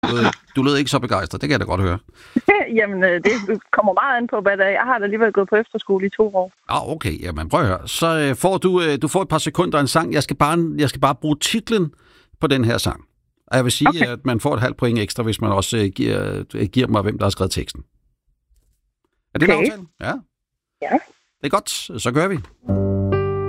Du lød ikke så begejstret, det kan jeg da godt høre. Jamen, det kommer meget an på, hvad det er. Jeg har da alligevel gået på efterskole i 2 år. Okay, jamen prøv at høre. Så får du får et par sekunder af en sang. Jeg skal bare bruge titlen på den her sang. Og jeg vil sige, at man får et halvt point ekstra, hvis man også giver mig, hvem der har skrevet teksten. Er det en aftale? Ja. Ja. Det er godt, så gør vi.